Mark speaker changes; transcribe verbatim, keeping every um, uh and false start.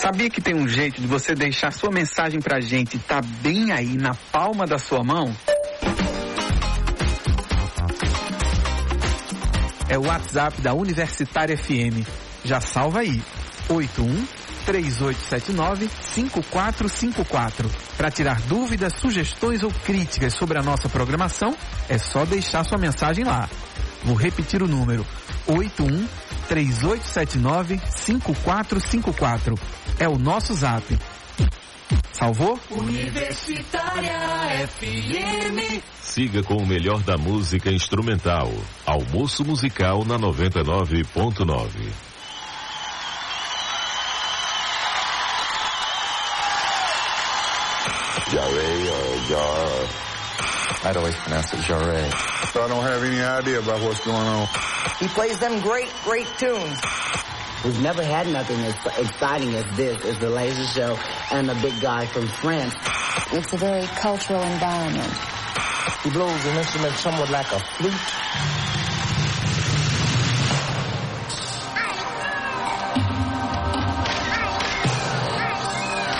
Speaker 1: Sabia que tem um jeito de você deixar sua mensagem pra gente tá bem aí na palma da sua mão? É o WhatsApp da Universitária F M. Já salva aí. oito um três oito sete nove cinco quatro cinco quatro. Para tirar dúvidas, sugestões ou críticas sobre a nossa programação, é só deixar sua mensagem lá. Vou repetir o número. oito um três oito sete nove cinco quatro cinco quatro. É o nosso zap. Salvou?
Speaker 2: Universitária F M.
Speaker 3: Siga com o melhor da música instrumental. Almoço musical na noventa e nove ponto nove.
Speaker 4: Jarre or Jar. I'd always pronounce it Jarre.
Speaker 5: So I don't have any idea about what's going on.
Speaker 6: He plays them great, great tunes.
Speaker 7: We've never had nothing as exciting as this, as the laser show and the big guy from France.
Speaker 8: It's a very cultural environment.
Speaker 9: He blows an instrument somewhat like a flute.